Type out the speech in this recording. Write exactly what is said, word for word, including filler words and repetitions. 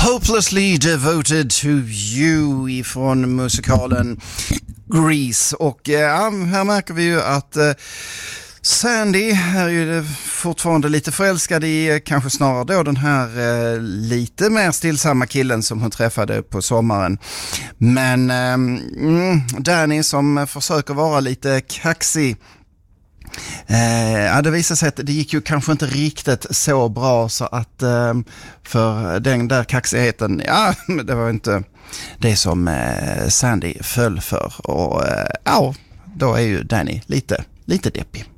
Hopelessly Devoted to You ifrån musikalen Grease. Och ja, här märker vi ju att eh, Sandy är ju fortfarande lite förälskad i kanske snarare då den här eh, lite mer stillsamma killen som hon träffade på sommaren. Men eh, mm, Danny som försöker vara lite kaxig. Eh, ja, det visade sig att det gick ju kanske inte riktigt så bra, så att eh, för den där kaxigheten, ja, det var inte det som eh, Sandy föll för. Och eh, ja, då är ju Danny lite, lite deppig.